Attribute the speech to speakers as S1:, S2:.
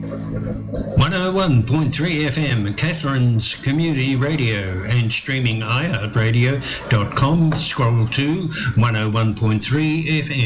S1: 101.3 FM, Catherine's Community Radio, and streaming iHeartRadio.com. Scroll to 101.3 FM.